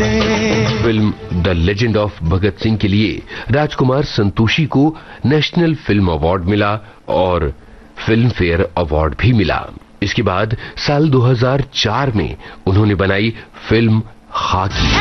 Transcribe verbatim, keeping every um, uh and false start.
Film the legend of Bhagat Singh के लिए राजकुमार संतोषी को नेशनल फिल्म अवार्ड मिला और फिल्म फेयर अवार्ड भी मिला। इसके बाद साल दो हज़ार चार में उन्होंने बनाई फिल्म खाकी।